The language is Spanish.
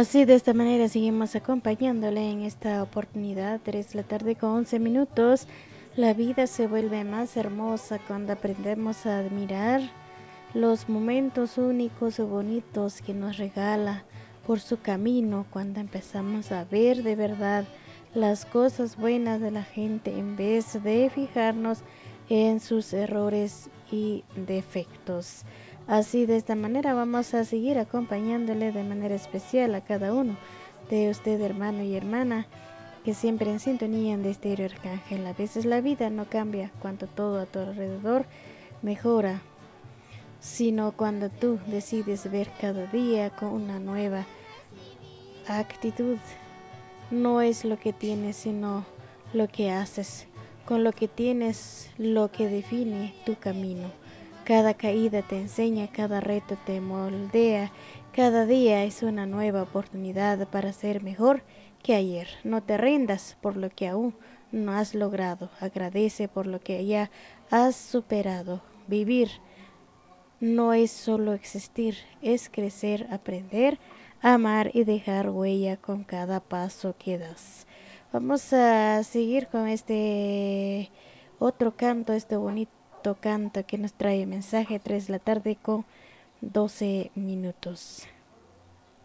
Así de esta manera seguimos acompañándole en esta oportunidad, 3 de la tarde con 11 minutos. La vida se vuelve más hermosa cuando aprendemos a admirar los momentos únicos o bonitos que nos regala por su camino, cuando empezamos a ver de verdad las cosas buenas de la gente en vez de fijarnos en sus errores y defectos. Así de esta manera vamos a seguir acompañándole de manera especial a cada uno de usted, hermano y hermana, que siempre en sintonía de Estéreo Arcángel. A veces la vida no cambia cuando todo a tu alrededor mejora, sino cuando tú decides ver cada día con una nueva actitud. No es lo que tienes, sino lo que haces. Con lo que tienes, lo que define tu camino. Cada caída te enseña, cada reto te moldea, cada día es una nueva oportunidad para ser mejor que ayer. No te rindas por lo que aún no has logrado. Agradece por lo que ya has superado. Vivir no es solo existir, es crecer, aprender, amar y dejar huella con cada paso que das. Vamos a seguir con este otro canto, este bonito canto que nos trae mensaje 3 de la tarde con 12 minutos.